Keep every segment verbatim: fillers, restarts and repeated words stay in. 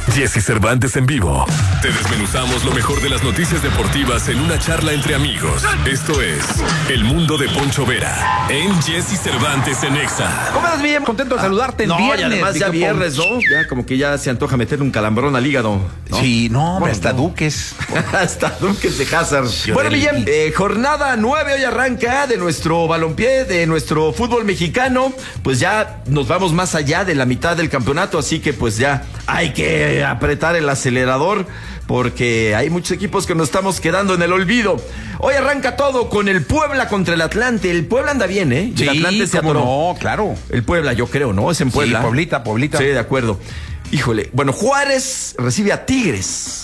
Jesse Cervantes en vivo. Te desmenuzamos lo mejor de las noticias deportivas en una charla entre amigos. Esto es El Mundo de Poncho Vera en Jesse Cervantes en Exa. ¿Cómo estás, bien? Contento de saludarte en no, viernes. Y además ya viernes, ¿no? Ya como que ya se antoja meter un calambrón al hígado, ¿no? Sí, no, hombre, Bueno, hasta no. Duques. Hasta Duques de Hazard. Yo Bueno, del- Millán, eh, jornada nueve hoy arranca de nuestro balompié, de nuestro fútbol mexicano. Pues ya nos vamos más allá de la mitad del campeonato, así que pues ya hay que apretar el acelerador porque hay muchos equipos que nos estamos quedando en el olvido. Hoy arranca todo con el Puebla contra el Atlante. El Puebla anda bien, ¿eh? Sí, el Atlante se cómo atoró. no, claro. El Puebla, yo creo, ¿no? Es en Puebla. Sí, Pueblita, Pueblita. Sí, de acuerdo. Híjole, bueno, Juárez recibe a Tigres.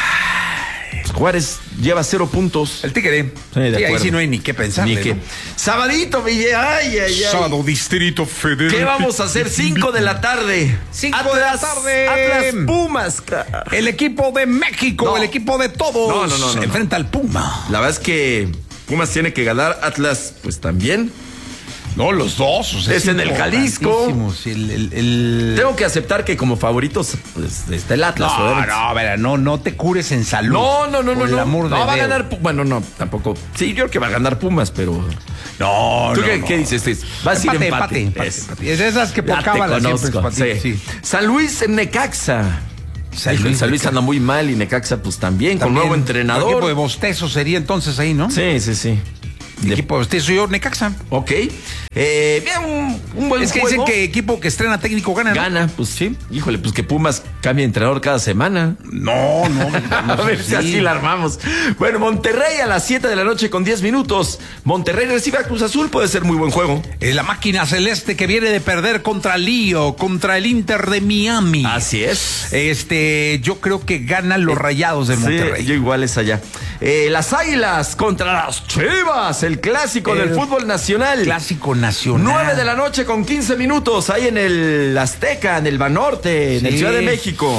Juárez lleva cero puntos. El Tigre. Sí, de ahí acuerdo. sí no hay ni qué pensar. Ni que. Sabadito, Ville. Ay, ay, ay. Sábado, Distrito Federal. ¿Qué vamos a hacer? Cinco de la tarde. Cinco de la tarde. Atlas Pumas. ca- El equipo de México, No. el equipo de todos. No, no, no, no, no. enfrenta al Puma. La verdad es que Pumas tiene que ganar. Atlas, pues también. No, los dos. O sea, Es en el Jalisco. importantísimo, sí, el, el, el- Tengo que aceptar que como favoritos pues, está el Atlas. No, obviamente. no, verá, no, no te cures en salud. No, no, no, no, Por el no. amor de No va a Dios. ganar. Pu- Bueno, no, tampoco. Sí, yo creo que va a ganar Pumas, pero. No, ¿Tú no, qué, no. qué dices? Tis? Va a decir Empate, empate. empate, empate, Es. empate. Es de esas que por Ya te cábala siempre es conozco, empate, sí. sí. San Luis en Necaxa. San Híjole, Luis San Luis Necaxa. anda muy mal y Necaxa pues también, con También, nuevo El entrenador. equipo de bostezo sería entonces ahí, ¿no? Sí, sí, sí. El De- equipo de bostezo yo, Necaxa. Ok. Eh, bien, un, un buen Es que juego. dicen que equipo que estrena técnico gana, ¿no? Gana, pues sí. Híjole, pues que Pumas cambie de entrenador cada semana. No, no. A ver si así la armamos. Bueno, Monterrey a las siete de la noche con diez minutos. Monterrey recibe a Cruz Azul, puede ser muy buen juego. Eh, La máquina celeste que viene de perder contra Lío, contra el Inter de Miami. Así es. Este, yo creo que ganan los Rayados de Monterrey. Sí, yo igual es allá. Eh, las Águilas contra las Chivas, el clásico El del fútbol nacional. Clásico nacional. nueve de la noche con quince minutos, ahí en el Azteca, en el Banorte, en el Sí. Ciudad de México.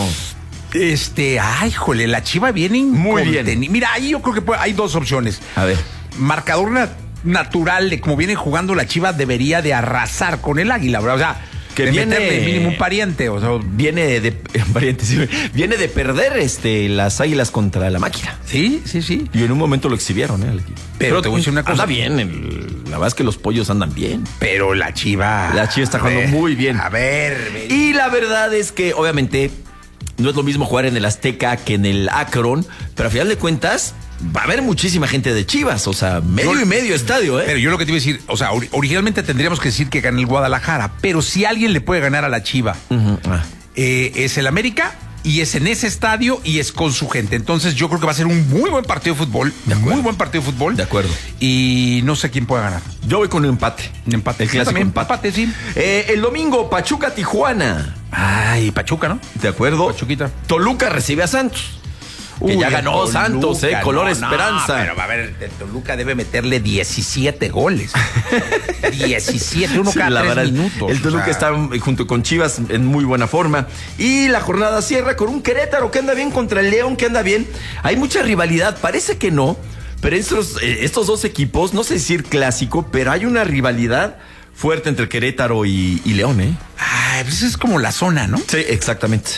Este, ay, jole, la Chiva viene Muy bien. inconteni- Mira, ahí yo creo que puede- hay dos opciones. A ver. Marcador na- natural de cómo viene jugando la Chiva debería de arrasar con el Águila, ¿verdad? O sea, Que de viene- meterle mínimo un pariente, o sea, Viene de pariente, sí, viene de perder este las Águilas contra la Máquina. sí, sí, sí. Y en un momento lo exhibieron, ¿eh? al equipo. Pero te voy a decir una cosa. Anda bien, el- la verdad es que los pollos andan bien. Pero la Chiva. La Chiva está a jugando ver, muy bien. A ver, ve- Y la verdad es que, obviamente, no es lo mismo jugar en el Azteca que en el Akron, pero a final de cuentas, va a haber muchísima gente de Chivas, o sea, medio Yo- y medio estadio, ¿eh? Pero yo lo que te iba a decir, o sea, ori- originalmente tendríamos que decir que gana el Guadalajara, pero si alguien le puede ganar a la Chiva, Ujú, ah. eh, es el América y es en ese estadio y es con su gente. Entonces yo creo que va a ser un muy buen partido de fútbol, muy buen partido de fútbol. De acuerdo. Y no sé quién puede ganar. Yo voy con un empate. Un empate. El Yo clásico también, empate. empate, sí. Eh, el domingo, Pachuca-Tijuana. Ay, Pachuca, ¿no? ¿De acuerdo? Pachuquita. Toluca recibe a Santos. Que ya Uy, ganó Toluca, Santos, ¿eh? Color no, esperanza. No, pero a ver, el Toluca debe meterle diecisiete goles. diecisiete, uno Sí, cada la tres verdad, minutos. El Toluca o sea. está eh, junto con Chivas en muy buena forma. Y la jornada cierra con un Querétaro que anda bien contra el León que anda bien. Hay mucha rivalidad, parece que no, pero estos, eh, estos dos equipos, no sé decir clásico, pero hay una rivalidad fuerte entre Querétaro y, y León, ¿eh? Ay, pues es como la zona, ¿no? Sí, exactamente.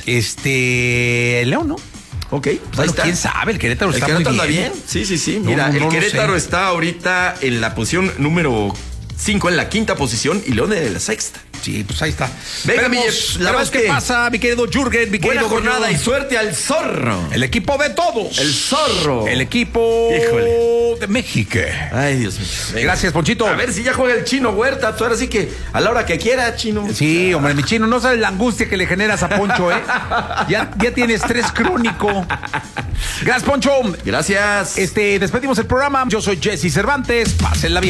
Este, León, ¿no? Ok, pues ahí Bueno, está. quién sabe, el Querétaro ¿El está Querétaro muy anda bien. bien? Sí, sí, sí. No, Mira, no, el no lo Querétaro sé. está ahorita en la posición número cinco, en la quinta posición, y León en la sexta. Sí, pues ahí está. Venga, Veremos, Mille, la veremos verdad es qué que- pasa, mi querido Jürgen, mi Buena querido jornada Goyo. y suerte al zorro. El equipo de todos. El zorro. El equipo Híjole. de México. Ay, Dios mío. Venga. Gracias, Ponchito. A ver si ya juega el Chino Huerta. Pues ahora sí que a la hora que quiera, Chino. Sí, hombre, mi chino, no sabes la angustia que le generas a Poncho, ¿eh? Ya, ya tiene estrés crónico. Gracias, Poncho. Gracias. Este, despedimos el programa. Yo soy Jesse Cervantes. Pásenla bien.